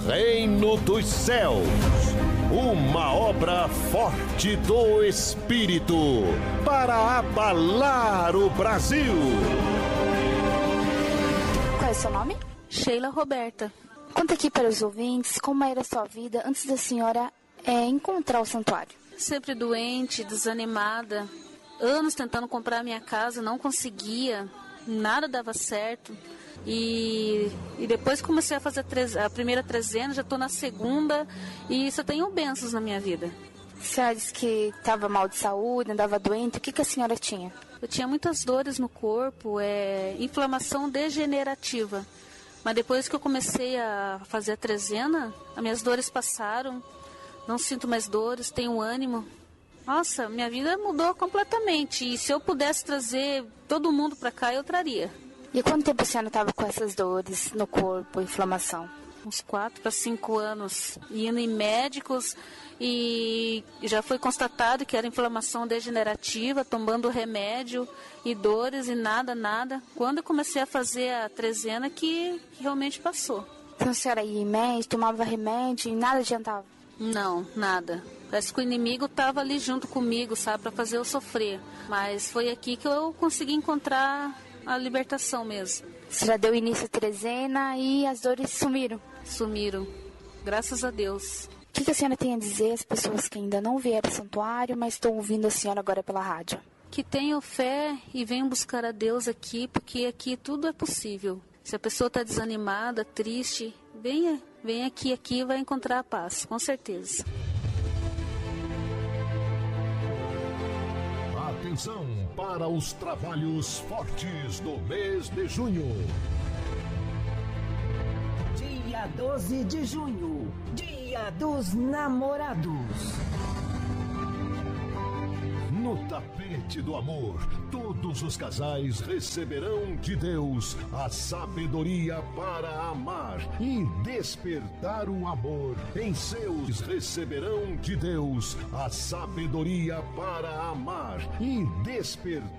Reino dos Céus, uma obra forte do Espírito para abalar o Brasil. Qual é o seu nome? Sheila Roberta. Conta aqui para os ouvintes como era a sua vida antes da senhora encontrar o santuário. Sempre doente, desanimada, anos tentando comprar minha casa, não conseguia, nada dava certo. E depois comecei a fazer a primeira trezena, já estou na segunda e só tenho bênçãos na minha vida. A senhora disse que estava mal de saúde, andava doente. O que a senhora tinha? Eu tinha muitas dores no corpo, inflamação degenerativa. Mas depois que eu comecei a fazer a trezena, as minhas dores passaram, não sinto mais dores, tenho ânimo. Nossa, minha vida mudou completamente. E se eu pudesse trazer todo mundo para cá, eu traria. E quanto tempo a senhora estava com essas dores no corpo, inflamação? Uns 4 para 5 anos, indo em médicos e já foi constatado que era inflamação degenerativa, tomando remédio e dores e nada. Quando eu comecei a fazer a trezena que realmente passou. Então a senhora ia em médico, tomava remédio e nada adiantava? Não, nada. Parece que o inimigo estava ali junto comigo, sabe, para fazer eu sofrer. Mas foi aqui que eu consegui encontrar a libertação mesmo. Você já deu início à trezena e as dores sumiram? Sumiram, graças a Deus. O que a senhora tem a dizer às pessoas que ainda não vieram ao santuário, mas estão ouvindo a senhora agora pela rádio? Que tenham fé e venham buscar a Deus aqui, porque aqui tudo é possível. Se a pessoa está desanimada, triste, venha aqui vai encontrar a paz, com certeza. Atenção para os trabalhos fortes do mês de junho. Dia 12 de junho, Dia dos Namorados. No tapete do amor, todos os casais receberão de Deus a sabedoria para amar e despertar o amor. Em seus receberão de Deus a sabedoria para amar e despertar